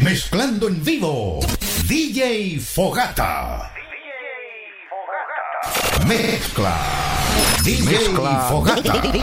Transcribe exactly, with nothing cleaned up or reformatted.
Mezclando en vivo, D J Fogata. Mezcla, D J Mezcla. Fogata.